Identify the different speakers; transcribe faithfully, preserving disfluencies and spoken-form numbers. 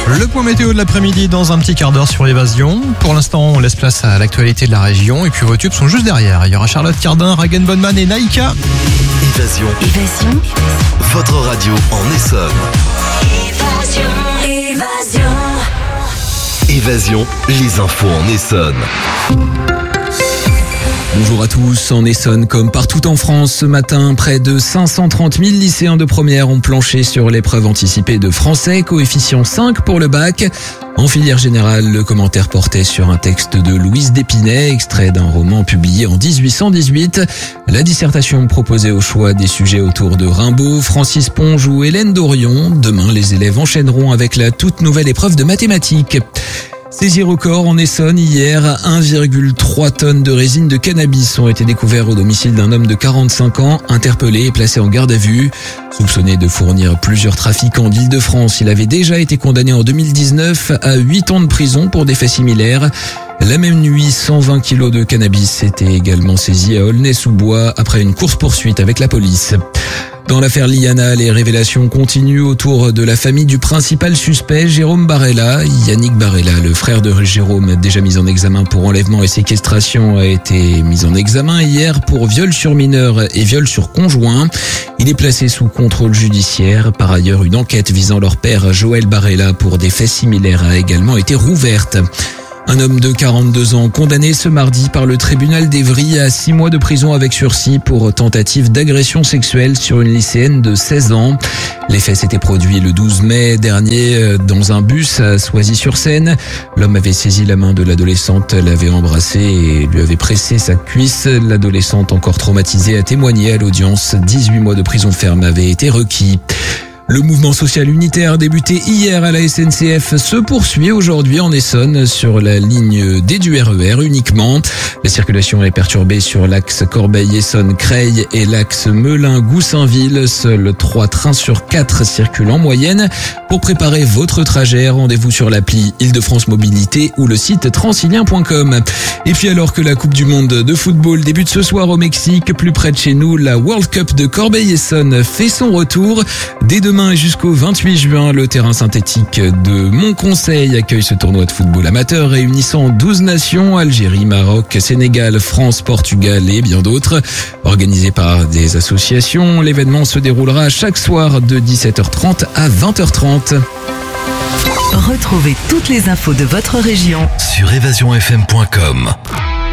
Speaker 1: Le point météo de l'après-midi dans un petit quart d'heure sur Évasion. Pour l'instant, on laisse place à l'actualité de la région et puis vos tubes sont juste derrière. Il y aura Charlotte Cardin, Ragen Bonman et Naïka.
Speaker 2: Évasion.
Speaker 3: Évasion.
Speaker 2: Votre radio en Essonne.
Speaker 3: Évasion. Évasion.
Speaker 2: Évasion, les infos en Essonne.
Speaker 4: Bonjour à tous, en Essonne comme partout en France, ce matin, près de cinq cent trente mille lycéens de première ont planché sur l'épreuve anticipée de français, coefficient cinq pour le bac. En filière générale, le commentaire portait sur un texte de Louise d'Épinay, extrait d'un roman publié en dix-huit cent dix-huit. La dissertation proposait au choix des sujets autour de Rimbaud, Francis Ponge ou Hélène Dorion. Demain, les élèves enchaîneront avec la toute nouvelle épreuve de mathématiques. Saisie record en Essonne hier, un virgule trois tonnes de résine de cannabis ont été découverts au domicile d'un homme de quarante-cinq ans, interpellé et placé en garde à vue. Soupçonné de fournir plusieurs trafiquants d'Île-de-France, il avait déjà été condamné en deux mille dix-neuf à huit ans de prison pour des faits similaires. La même nuit, cent vingt kilos de cannabis étaient également saisis à Aulnay-sous-Bois après une course-poursuite avec la police. Dans l'affaire Liana, les révélations continuent autour de la famille du principal suspect, Jérôme Barella. Yannick Barella, le frère de Jérôme, déjà mis en examen pour enlèvement et séquestration, a été mis en examen hier pour viol sur mineur et viol sur conjoint. Il est placé sous contrôle judiciaire. Par ailleurs, une enquête visant leur père, Joël Barella, pour des faits similaires a également été rouverte. Un homme de quarante-deux ans condamné ce mardi par le tribunal d'Évry à six mois de prison avec sursis pour tentative d'agression sexuelle sur une lycéenne de seize ans. Les faits s'étaient produits le douze mai dernier dans un bus à Soisy-sur-Seine. L'homme avait saisi la main de l'adolescente, l'avait embrassée et lui avait pressé sa cuisse. L'adolescente, encore traumatisée, a témoigné à l'audience. dix-huit mois de prison ferme avaient été requis. Le mouvement social unitaire débuté hier à la S N C F se poursuit aujourd'hui en Essonne sur la ligne D du R E R uniquement. La circulation est perturbée sur l'axe Corbeil-Essonne-Creil et l'axe Melun-Goussainville. Seuls trois trains sur quatre circulent en moyenne. Pour préparer votre trajet, rendez-vous sur l'appli Île-de-France Mobilité ou le site transilien point com. Et puis alors que la Coupe du Monde de football débute ce soir au Mexique, plus près de chez nous, la World Cup de Corbeil-Essonne fait son retour. Dès demain et jusqu'au vingt-huit juin, le terrain synthétique de Montconseil accueille ce tournoi de football amateur réunissant douze nations, Algérie, Maroc, Sénégal, France, Portugal et bien d'autres. Organisé par des associations, l'événement se déroulera chaque soir de dix-sept heures trente à vingt heures trente.
Speaker 3: Retrouvez toutes les infos de votre région
Speaker 2: sur évasion f m point com.